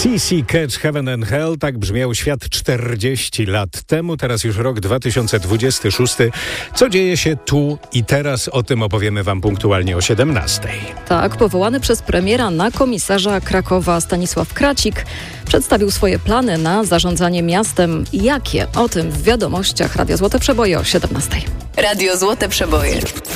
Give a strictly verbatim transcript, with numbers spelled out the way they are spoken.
C C Catch Heaven and Hell, tak brzmiał świat czterdzieści lat temu, teraz już rok dwa tysiące dwudziesty szósty. Co dzieje się tu i teraz, o tym opowiemy wam punktualnie o siedemnastej. Tak, powołany przez premiera na komisarza Krakowa Stanisław Kracik przedstawił swoje plany na zarządzanie miastem. Jakie? O tym w wiadomościach Radia Złote Przeboje o siedemnastej. Radio Złote Przeboje.